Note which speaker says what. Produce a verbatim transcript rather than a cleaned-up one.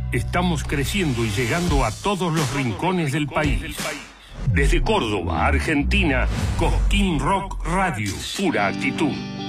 Speaker 1: Estamos creciendo y llegando a todos los rincones del país. Desde Córdoba, Argentina, Cosquín Rock Radio, pura actitud.